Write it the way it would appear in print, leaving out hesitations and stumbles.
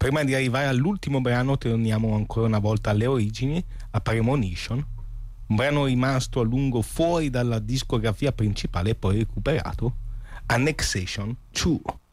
Prima di arrivare all'ultimo brano torniamo ancora una volta alle origini, a Premonition, un brano rimasto a lungo fuori dalla discografia principale e poi recuperato, Annexation 2.